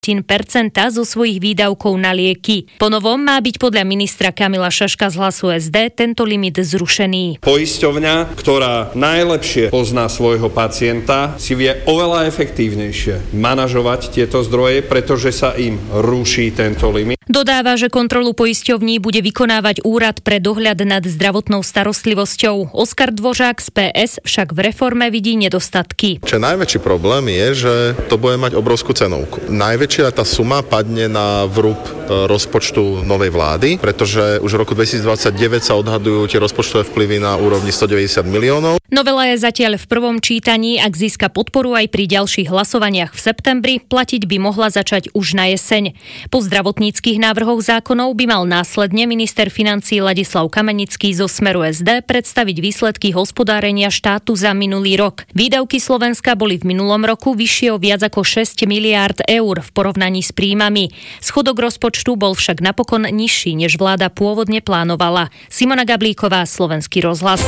zo svojich výdavkov na lieky. Po novom má byť podľa ministra Kamila Šaška z Hlasu SD tento limit zrušený. Poisťovňa, ktorá najlepšie pozná svojho pacienta, si vie oveľa efektívnejšie manažovať tieto zdroje, pretože sa im ruší tento limit. Dodáva, že kontrolu poisťovní bude vykonávať Úrad pre dohľad nad zdravotnou starostlivosťou. Oskar Dvořák z PS však v reforme vidí nedostatky. Čo najväčší problém je, že to bude mať obrovskú cenovku. Najväčšia tá suma padne na vrúb rozpočtu novej vlády, pretože už v roku 2029 sa odhadujú tie rozpočtové vplyvy na úrovni 190 miliónov. Novela je zatiaľ v prvom čítaní, ak získa podporu aj pri ďalších hlasovaniach v septembri, platiť by mohla začať už na jeseň. Po zdravotníckych návrhoch zákonov by mal následne minister financií Ladislav Kamenický zo Smeru SD predstaviť výsledky hospodárenia štátu za minulý rok. Výdavky Slovenska boli v minulom roku vyššie o viac ako 6 miliárd eur v porovnaní s príjmami. Schodok rozpočtu bol však napokon nižší, než vláda pôvodne plánovala. Simona Gablíková, Slovenský rozhlas.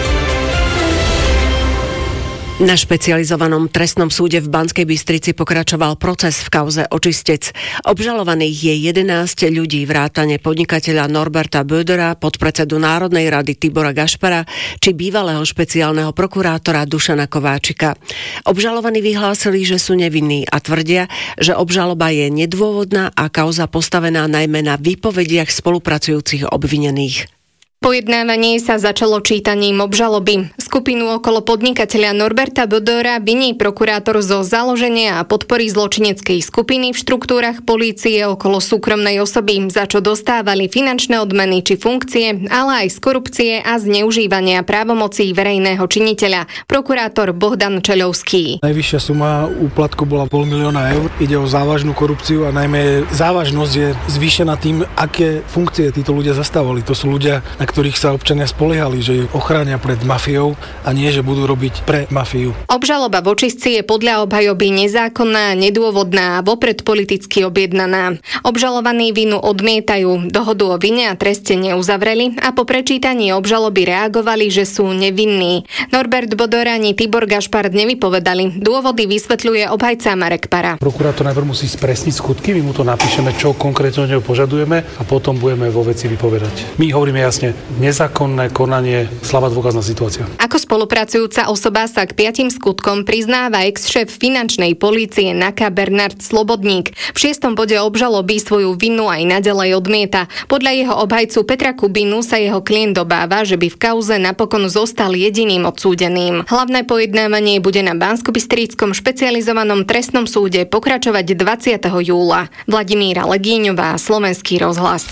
Na špecializovanom trestnom súde v Banskej Bystrici pokračoval proces v kauze Očistec. Obžalovaných je 11 ľudí vrátane podnikateľa Norberta Bödera, podpredsedu Národnej rady Tibora Gašpara či bývalého špeciálneho prokurátora Dušana Kováčika. Obžalovaní vyhlásili, že sú nevinní a tvrdia, že obžaloba je nedôvodná a kauza postavená najmä na výpovediach spolupracujúcich obvinených. Pojednávanie sa začalo čítaním obžaloby. Skupinu okolo podnikateľa Norberta Bödera viní prokurátor zo založenia a podpory zločineckej skupiny v štruktúrach polície okolo súkromnej osoby, za čo dostávali finančné odmeny či funkcie, ale aj z korupcie a zneužívania právomocí verejného činiteľa. Prokurátor Bohdan Čeľovský. Najvyššia suma úplatku bola 500 000 eur. Ide o závažnú korupciu a najmä závažnosť je zvýšená tým, aké funkcie títo ľudia zastávali. To sú ľudia, na ktorých sa občania spoliehali, že ich ochránia pred mafiou a nie, že budú robiť pre mafiu. Obžaloba v Očistci je podľa obhajoby nezákonná, nedôvodná a vopred politicky objednaná. Obžalovaní vinu odmietajú, dohodu o vine a treste neuzavreli a po prečítaní obžaloby reagovali, že sú nevinní. Norbert Böder ani Tibor Gašpar nevypovedali. Dôvody vysvetľuje obhajca Marek Para. Prokurátor najprv musí spresniť skutky, my mu to napíšeme, čo konkrétne od neho požadujeme a potom budeme vo veci vypovedať. My hovoríme jasne, nezákonné konanie, slabá dôkazná situácia. Ako spolupracujúca osoba sa k 5 skutkom priznáva ex-šéf finančnej polície NAKA Bernard Slobodník. V 6. bode obžaloby svoju vinu aj naďalej odmieta. Podľa jeho obhajcu Petra Kubinu sa jeho klient obáva, že by v kauze napokon zostal jediným odsúdeným. Hlavné pojednávanie bude na Banskobystrickom špecializovanom trestnom súde pokračovať 20. júla. Vladimíra Legíňová, Slovenský rozhlas.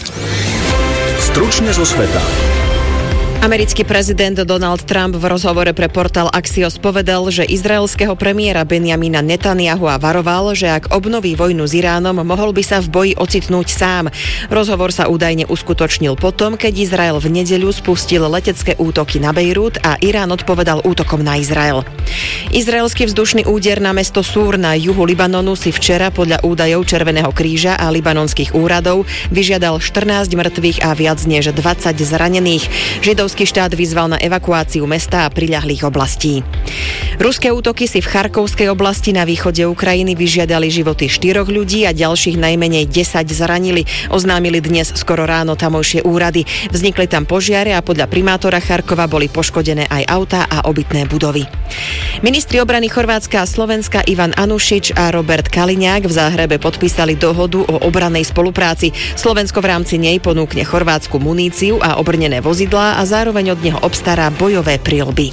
Stručne zo sveta. Americký prezident Donald Trump v rozhovore pre portál Axios povedal, že izraelského premiéra Benjamina Netanjahua varoval, že ak obnoví vojnu s Iránom, mohol by sa v boji ocitnúť sám. Rozhovor sa údajne uskutočnil potom, keď Izrael v nedeľu spustil letecké útoky na Bejrút a Irán odpovedal útokom na Izrael. Izraelský vzdušný úder na mesto Súr na juhu Libanonu si včera podľa údajov Červeného kríža a libanonských úradov vyžiadal 14 mŕtvych a viac než 20 zranených. Židovský štát vyzval na evakuáciu mesta a priľahlých oblastí. Ruské útoky si v Charkovskej oblasti na východe Ukrajiny vyžiadali životy 4 ľudí a ďalších najmenej 10 zranili, oznámili dnes skoro ráno tamojšie úrady. Vznikli tam požiare a podľa primátora Charkova boli poškodené aj autá a obytné budovy. Ministri obrany Chorvátska a Slovenska Ivan Anušič a Robert Kaliňák v Záhrebe podpísali dohodu o obrannej spolupráci. Slovensko v rámci nej ponúkne Chorvátsku muníciu a obrnené vozidlá a zároveň od neho obstará bojové príľby.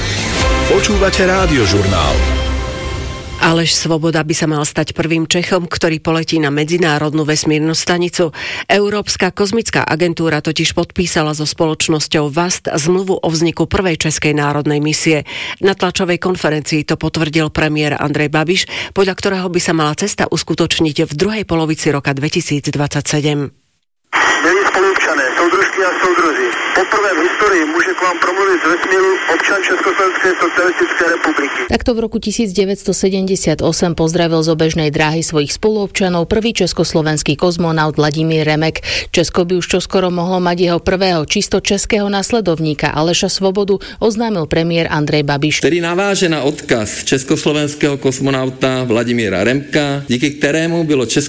Počúvate Rádiožurnál. Aleš Svoboda by sa mal stať prvým Čechom, ktorý poletí na medzinárodnú vesmírnu stanicu. Európska kozmická agentúra totiž podpísala so spoločnosťou VAST zmluvu o vzniku prvej českej národnej misie. Na tlačovej konferencii to potvrdil premiér Andrej Babiš, podľa ktorého by sa mala cesta uskutočniť v druhej polovici roka 2027. Milí spoluobčané, soudružky a soudruzi, poprvé v histórii môže k vám promluviť z vesmíru občan Československej socialistickej republiky. Takto v roku 1978 pozdravil z obežnej dráhy svojich spoluobčanov prvý československý kozmonaut Vladimír Remek. Česko by už čoskoro mohlo mať jeho prvého čisto českého nasledovníka Aleša Svobodu, oznámil premiér Andrej Babiš. Který naváže na odkaz československého kosmonauta Vladimíra Remka, díky kterému bylo